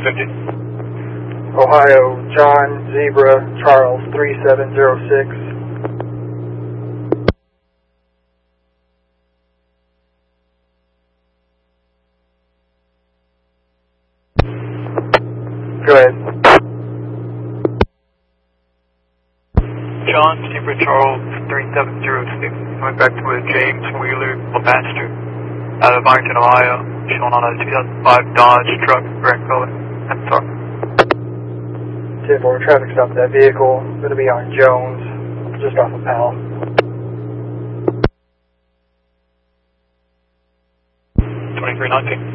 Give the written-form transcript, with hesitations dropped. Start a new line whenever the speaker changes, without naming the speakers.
250.
Ohio, John, Zebra, Charles, 3706. Go ahead.
John, Zebra, Charles, 3706. Coming back to a James Wheeler LeMaster out of Arlington, Ohio, showing on a 2005 Dodge truck, red color. That's all.
10-4, traffic stop of that vehicle. Going to be on Jones, just off of Powell.
2319.